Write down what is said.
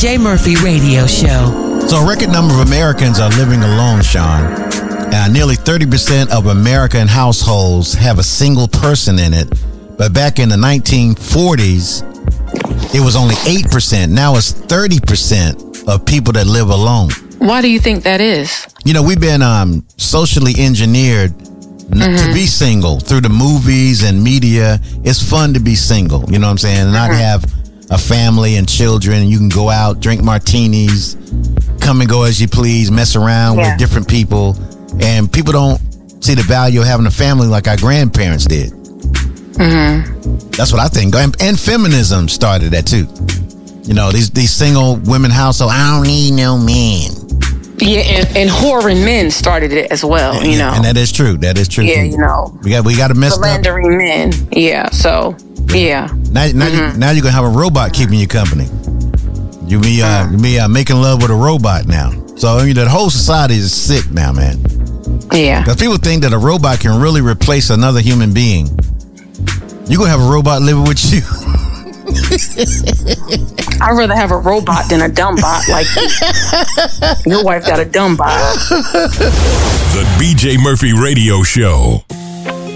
BJ Murphy Radio Show. So a record number of Americans are living alone, Sean. Nearly 30% of American households have a single person in it. But back in the 1940s, it was only 8%. Now it's 30% of people that live alone. Why do you think that is? You know, we've been socially engineered to be single through the movies and media. It's fun to be single, you know what I'm saying? And not have a family and children. You can go out, drink martinis, come and go as you please, mess around with different people. And people don't see the value of having a family like our grandparents did. That's what I think. And feminism started that too. You know, these single women households, I don't need no man. Yeah, and whoring men started it as well, you know. And that is true. That is true. Yeah, you know. We got to mess up. Philandering men. Yeah, so, yeah. Now you're going to have a robot keeping you company. You be making love with a robot now. So, I mean, the whole society is sick now, man. Yeah. Because people think that a robot can really replace another human being. You're going to have a robot living with you. I'd rather have a robot than a dumb bot like you. Your wife got a dumb bot. The BJ Murphy Radio Show.